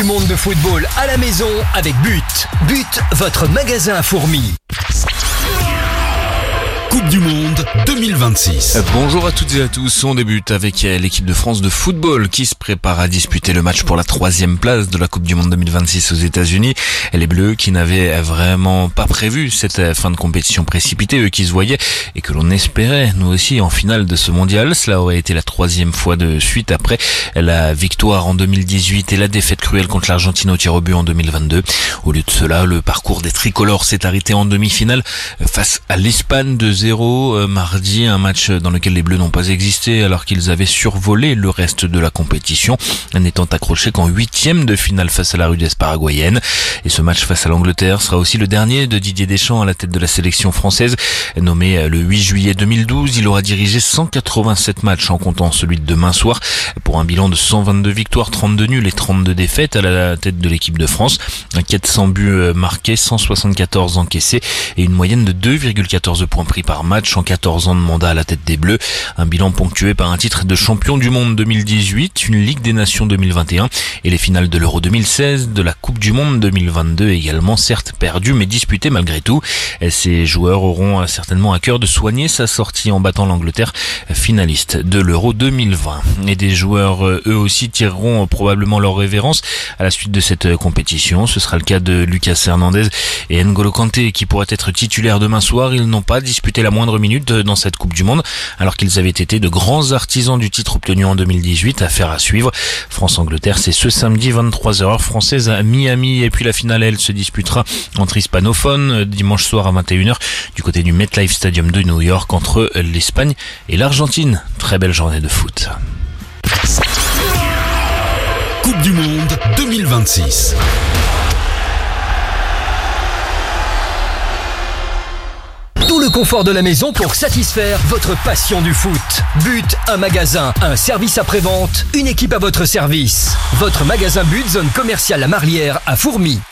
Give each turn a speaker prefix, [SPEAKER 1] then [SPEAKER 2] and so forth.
[SPEAKER 1] du monde de football à la maison avec But. But, votre magasin à fourmis.
[SPEAKER 2] Coupe du Monde 2026.
[SPEAKER 3] Bonjour à toutes et à tous, on débute avec l'équipe de France de football qui se prépare à disputer le match pour la 3e place de la Coupe du Monde 2026 aux États-Unis. Les Bleus qui n'avaient vraiment pas prévu cette fin de compétition précipitée, eux qui se voyaient et que l'on espérait nous aussi en finale de ce mondial. Cela aurait été la 3e fois de suite après la victoire en 2018 et la défaite cruelle contre l'Argentine au tir au but en 2022. Au lieu de cela, le parcours des tricolores s'est arrêté en demi-finale face à l'Espagne 2-0 mardi, un match dans lequel les Bleus n'ont pas existé alors qu'ils avaient survolé le reste de la compétition, n'étant accrochés qu'en 8e de finale face à la rudesse paraguayenne. Et ce match face à l'Angleterre sera aussi le dernier de Didier Deschamps à la tête de la sélection française. Nommé le 8 juillet 2012, il aura dirigé 187 matchs en comptant celui de demain soir pour un bilan de 122 victoires, 32 nuls et 32 défaites à la tête de l'équipe de France. 400 buts marqués, 174 encaissés et une moyenne de 2,14 points pris par match en 14 ans de mandat à la tête des Bleus. Un bilan ponctué par un titre de champion du monde 2018, une Ligue des Nations 2021 et les finales de l'Euro 2016, de la Coupe du Monde 2022 également, certes perdues mais disputées malgré tout. Ces joueurs auront certainement à cœur de soigner sa sortie en battant l'Angleterre, finaliste de l'Euro 2020. Et des joueurs eux aussi tireront probablement leur révérence à la suite de cette compétition. Ce sera le cas de Lucas Hernandez et N'Golo Kanté qui pourraient être titulaires demain soir. Ils n'ont pas disputé la moindre minute dans cette Coupe du Monde alors qu'ils avaient été de grands artisans du titre obtenu en 2018. Affaire à suivre. France-Angleterre, c'est ce samedi 23h heure française à Miami et puis la finale elle se disputera entre hispanophones dimanche soir à 21h du côté du MetLife Stadium de New York entre l'Espagne et l'Argentine. Très belle journée de foot.
[SPEAKER 2] Coupe du Monde 2026.
[SPEAKER 1] Tout le confort de la maison pour satisfaire votre passion du foot. But, un magasin, un service après-vente, une équipe à votre service. Votre magasin But, zone commerciale La Marlière à Fourmis.